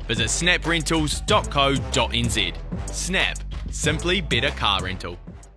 Visit snaprentals.co.nz. Snap, simply better car rental.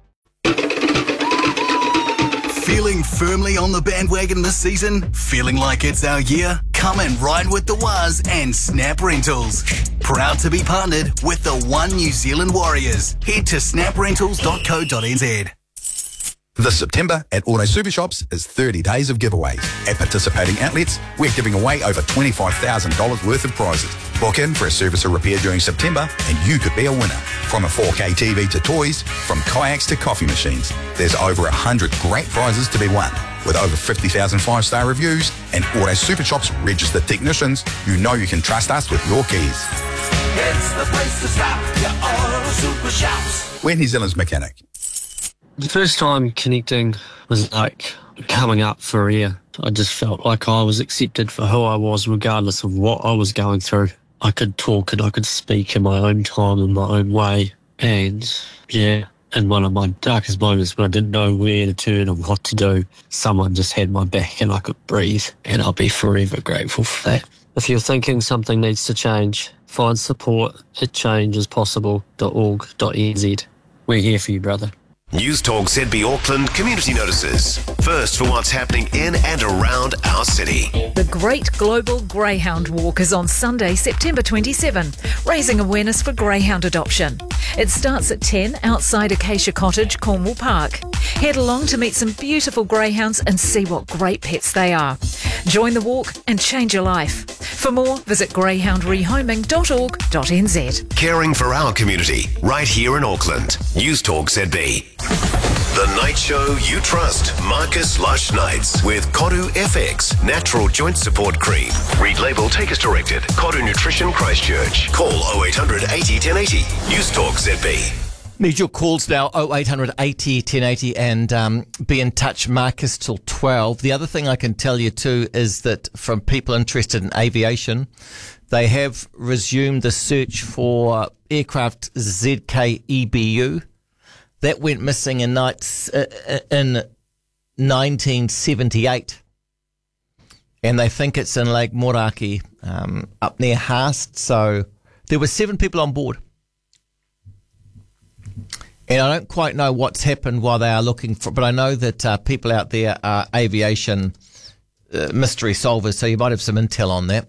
Feeling firmly on the bandwagon this season? Feeling like it's our year? Come and ride with the Waz and Snap Rentals. Proud to be partnered with the One New Zealand Warriors. Head to snaprentals.co.nz. This September at Auto Super Shops is 30 days of giveaways. At participating outlets, we're giving away over $25,000 worth of prizes. Book in for a service or repair during September and you could be a winner. From a 4K TV to toys, from kayaks to coffee machines, there's over 100 great prizes to be won. With over 50,000 five-star reviews and Auto Super Shops registered technicians, you know you can trust us with your keys. It's the place to stop, your Auto Super Shops. We're New Zealand's mechanic. The first time connecting was like coming up for air. I just felt like I was accepted for who I was regardless of what I was going through. I could talk and I could speak in my own time, in my own way. And yeah, in one of my darkest moments when I didn't know where to turn or what to do, someone just had my back and I could breathe. And I'll be forever grateful for that. If you're thinking something needs to change, find support at changeispossible.org.nz. We're here for you, brother. News Talk ZB Auckland community notices. First for what's happening in and around our city. The Great Global Greyhound Walk is on Sunday, September 27, raising awareness for greyhound adoption. It starts at 10 outside Acacia Cottage, Cornwall Park. Head along to meet some beautiful greyhounds and see what great pets they are. Join the walk and change your life. For more, visit greyhoundrehoming.org.nz. Caring for our community, right here in Auckland. News Talk ZB. The night show you trust. Marcus Lush Nights with Koru FX Natural Joint Support Cream. Read label, take as directed. Koru Nutrition Christchurch. Call 0800 80 1080. News Talk ZB. Need your calls now, 0800 80 1080, and be in touch, Marcus, till 12. The other thing I can tell you too is that from people interested in aviation, they have resumed the search for aircraft ZKEBU. That went missing in 1978. And they think it's in Lake Moraki, up near Haast. So there were 7 people on board. And I don't quite know what's happened while they are looking for, but I know that people out there are aviation mystery solvers, so you might have some intel on that.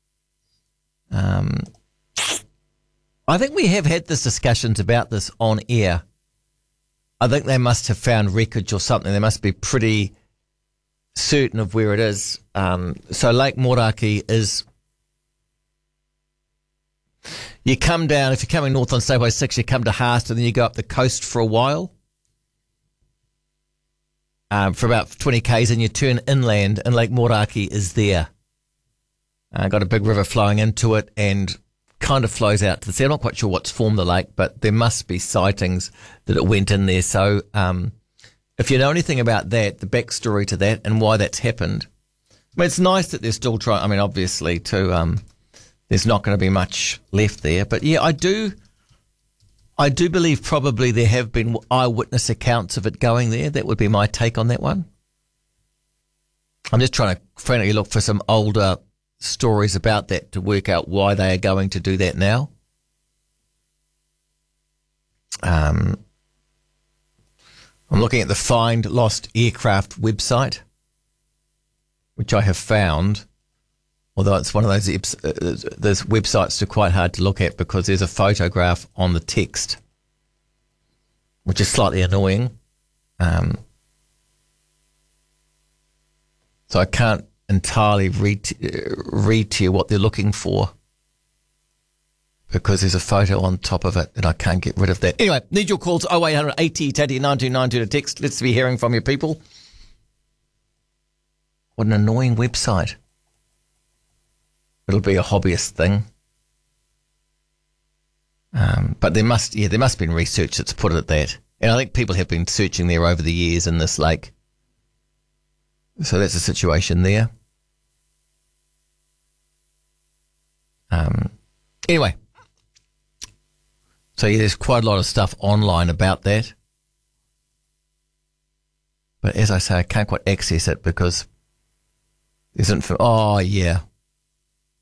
I think we have had this discussions about this on air. I think they must have found wreckage or something. They must be pretty certain of where it is. So Lake Moraki is... You come down, if you're coming north on Stayway 6, you come to Haast and then you go up the coast for a while. For about 20 k's and you turn inland and Lake Moraki is there. Got a big river flowing into it and kind of flows out to the sea. I'm not quite sure what's formed the lake, but there must be sightings that it went in there. So if you know anything about that, the backstory to that and why that's happened, I mean, it's nice that they're still trying. I mean, obviously, too, there's not going to be much left there. But yeah, I do believe probably there have been eyewitness accounts of it going there. That would be my take on that one. I'm just trying to frantically look for some older stories about that to work out why they are going to do that now. I'm looking at the Find Lost Aircraft website, which I have found, although it's one of those websites that are quite hard to look at because there's a photograph on the text, which is slightly annoying. So I can't entirely read to you what they're looking for because there's a photo on top of it and I can't get rid of that. Anyway, need your calls, 0800 80 9292 to text. Let's be hearing from you people. What an annoying website. It'll be a hobbyist thing. But there must have been research that's put it at that. And I think people have been searching there over the years in this lake. So that's the situation there. Anyway, so yeah, there's quite a lot of stuff online about that. But as I say, I can't quite access it because there's oh yeah,